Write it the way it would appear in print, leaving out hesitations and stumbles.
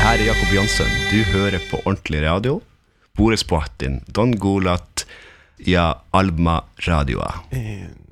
her Jakob Jansson. Du hører på Ordentlig Radio. Borespoatin, Don Gulat, ja Alma Radioa.